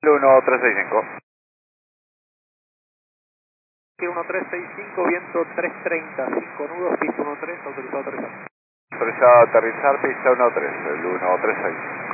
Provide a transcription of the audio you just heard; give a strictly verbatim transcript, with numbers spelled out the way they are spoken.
uno tres seis cinco. uno tres seis cinco, viento tres treinta, cinco nudos, pista uno tres, autorizado a aterrizar. Autorizado a aterrizar, pista uno tres, el uno tres seis.